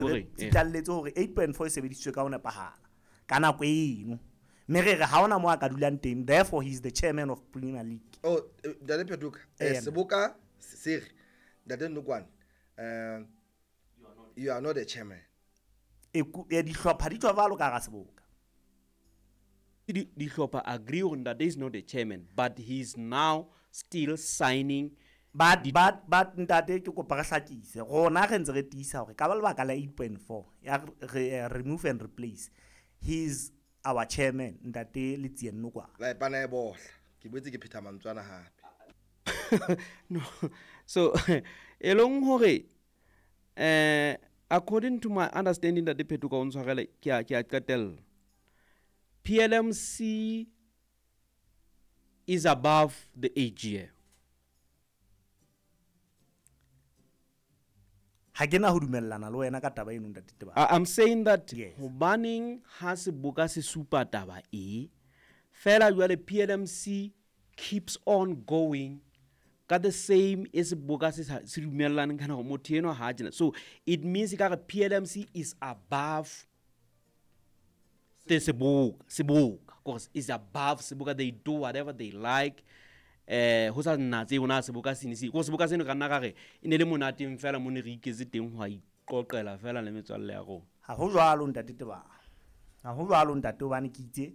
re yeah. tsitalletse hore 8.4 e sebedisitswe ka ho nepahala ka nako eno mme re ha ona mo a ka dulang teng, therefore he is the chairman of Premier League. Dale Phetuka Seboka Sir Dade Nokwane, you are not the chairman. Dihlopha di tswa valo ka ga Seboka. Dihlopha agree on that there is not the chairman, but he is now still signing. But ntate ke kopa re hlakise rona re ntse re tiisa hore ka ba lebaka la 8.4 ya remove and replace, he is our chairman ntate Letsien Nokwane. La ipana e bohla ke boetse ke pheta mantswana hape. No, so elong hore according to my understanding that the Phetuka o ntshwarele ke a qetella, PLMC is above the AGM. I'm saying that yes. Hobaneng ha Seboka se supa taba e fela jwale PLMC keeps on going ka the same as Seboka se dumellana kana go motho eno ha jena, so it means ka PLMC is above the Seboka because is above Seboka. They do whatever they like. Ho sa nna tse bona Seboka sinisi go Seboka seno ka nna ka re ine le monate mfela mo ne re iketse teng ho iqoqela fela le metswalle ya go ha ho jwalo ntate Tebang, ha ho jwalo ntate bane ke itse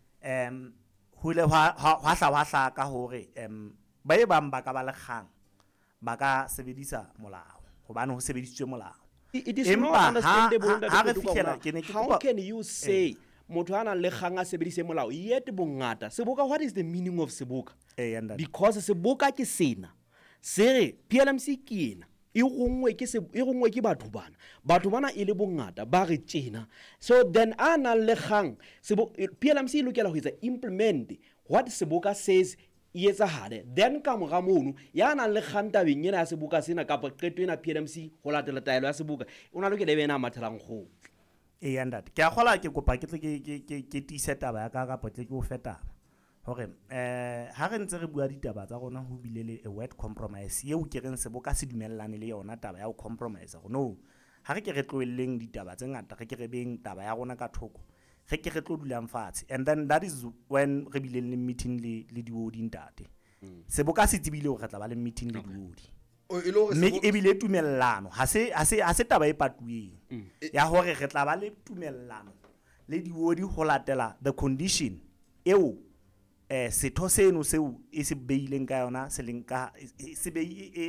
ho ile hwa hla ka hore ba e bang ba ka ba le kgang ba ka sebedisa molao hobane ho sebedisitswe molao. It is not understandable that how can you say motho ana le kgang a sebedise molao yet bongata Seboka? What is the meaning of Seboka? Because Seboka ke sena sere PLMC ke ena e gongwe ke batho bana e le bongata ba re tjena, so then ana le kgang PLMC lokela ho etsa implement what Seboka says etsahale, then ka moga mono ya nang le kgang tabeng ena ya Seboka sena kapa qeto ena PLMC ho latela taelo ya Seboka o na lokela bena mathelang go ntate ke a gola ke kopa ke tle ke tiise taba ya ka kapa tle ke o feta hore ha re ntse re bua ditaba tsa rona ho bile le a word compromise yeo ke reng Seboka se dumellane le yona taba ya ho compromise go no ha re ke re tloelleng ditaba tse ngata re ke re beng taba ya rona ka thoko re ke re tlo dulang fatshe, and then that is when re bile le meeting le diwodi ntate Seboka se tsebile hore re tla ba le meeting le diwodi mme e bile tumellano ha se taba e patueng ya hore re tla ba le tumellano le diwodi ho latela the condition eo setho seno seo e se beileng ka yona se leng ka se